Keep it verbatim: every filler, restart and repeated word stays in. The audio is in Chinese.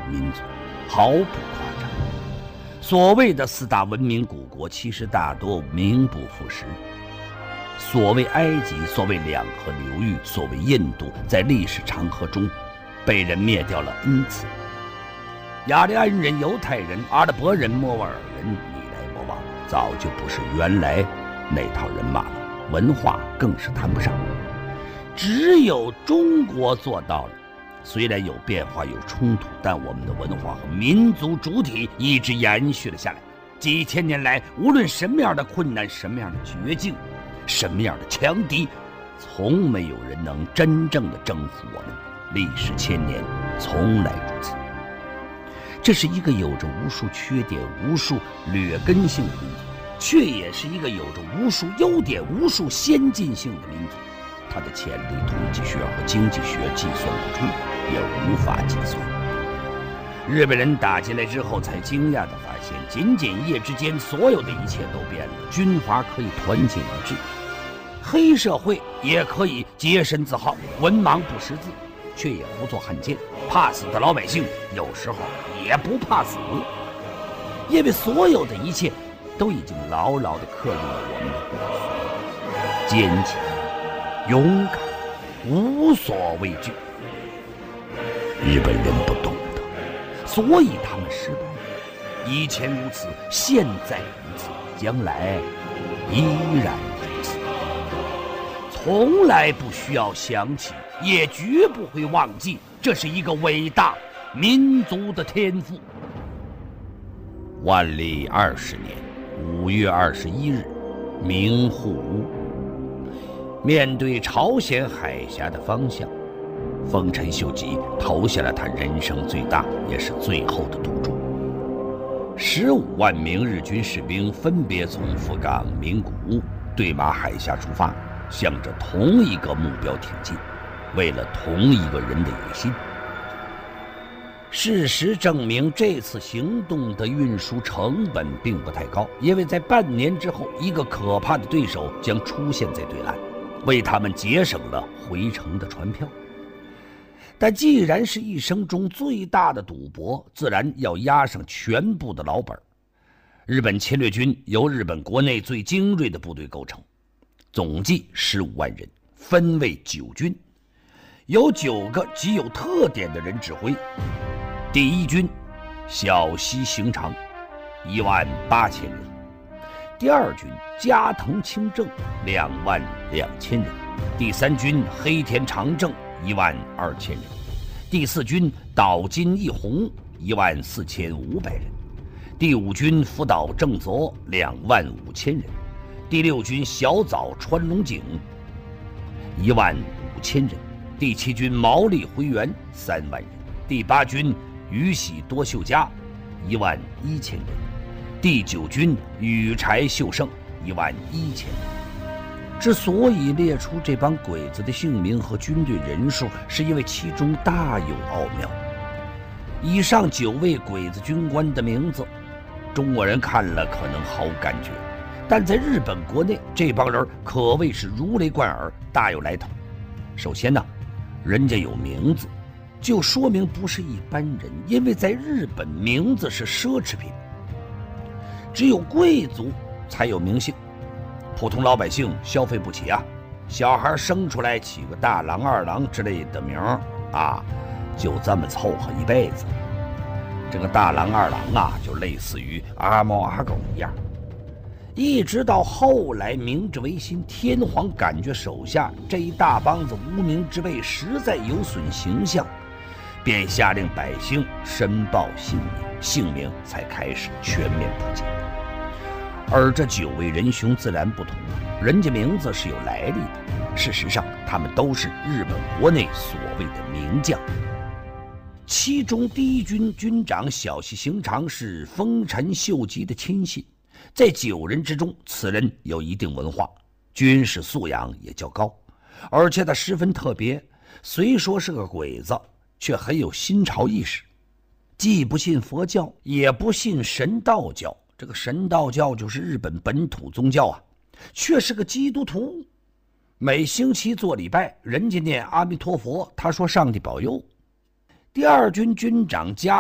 民族，毫不夸张。所谓的四大文明古国，其实大多名不副实。所谓埃及，所谓两河流域，所谓印度，在历史长河中被人灭掉了 n 次。雅利安人、犹太人、阿拉伯人、莫瓦尔人，你来我往，早就不是原来那套人马了，文化更是谈不上。只有中国做到了，虽然有变化有冲突，但我们的文化和民族主体一直延续了下来。几千年来，无论什么样的困难，什么样的绝境，什么样的强敌，从没有人能真正的征服我们。历史千年，从来如此。这是一个有着无数缺点、无数劣根性的民族，却也是一个有着无数优点、无数先进性的民族。它的潜力，统计学和经济学计算不出，也无法计算。日本人打进来之后，才惊讶地发现，仅仅一夜之间，所有的一切都变了。军阀可以团结一致，黑社会也可以洁身自好，文盲不识字，却也不做汉奸。怕死的老百姓有时候也不怕死，因为所有的一切都已经牢牢地刻入了我们的骨髓。坚强、勇敢、无所畏惧。日本人不懂得，所以他们失败。以前如此，现在如此，将来依然如此。从来不需要想起，也绝不会忘记，这是一个伟大民族的天赋。万历二十年五月二十一日，明户屋。面对朝鲜海峡的方向，丰臣秀吉投下了他人生最大也是最后的赌注。十五万名日军士兵分别从福冈、名古屋对马海峡出发，向着同一个目标挺进，为了同一个人的野心。事实证明，这次行动的运输成本并不太高，因为在半年之后，一个可怕的对手将出现在对岸，为他们节省了回程的船票。但既然是一生中最大的赌博，自然要押上全部的老本。日本侵略军由日本国内最精锐的部队构成，总计十五万人，分为九军，由九个极有特点的人指挥。第一军小西行长，一万八千人；第二军加藤清正，两万两千人；第三军黑田长政，一万二千人；第四军岛津义弘，一万四千五百人；第五军福岛正则，两万五千人；第六军小早川龙井，一万五千人；第七军毛利辉元，三万人；第八军宇喜多秀家，一万一千人；第九军羽柴秀胜，一万一千人。之所以列出这帮鬼子的姓名和军队人数，是因为其中大有奥妙。以上九位鬼子军官的名字，中国人看了可能毫无感觉，但在日本国内，这帮人可谓是如雷贯耳，大有来头。首先呢，人家有名字，就说明不是一般人，因为在日本名字是奢侈品，只有贵族才有名姓，普通老百姓消费不起啊。小孩生出来起个大郎、二郎之类的名啊，就这么凑合一辈子。这个大郎、二郎啊，就类似于阿猫阿狗一样。一直到后来明治维新，天皇感觉手下这一大帮子无名之辈实在有损形象，便下令百姓申报姓名，姓名才开始全面普及。而这九位仁兄自然不同，人家名字是有来历的。事实上，他们都是日本国内所谓的名将。其中第一军军长小西行长是丰臣秀吉的亲信，在九人之中，此人有一定文化，军事素养也较高，而且他十分特别，虽说是个鬼子，却很有新潮意识，既不信佛教，也不信神道教。这个神道教就是日本本土宗教啊，却是个基督徒。每星期做礼拜，人家念阿弥陀佛，他说上帝保佑。第二军军长加